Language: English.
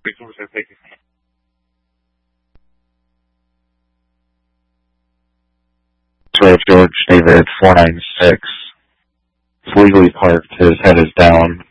So George David 496 is legally parked. His head is down.